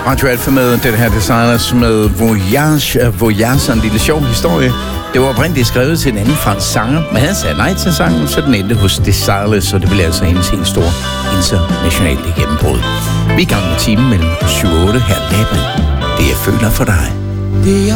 Radio Alfa med den her Designers med Voyage. Voyage er en lille sjov historie. Det var oprindeligt skrevet til en anden fransk sanger, men han sagde nej til sangen, så den endte hos Desireless, og det blev altså hendes helt store internationale gennembrud. Vi er i gang med timen mellem 7 og 8 her i Laban. Det jeg føler for dig.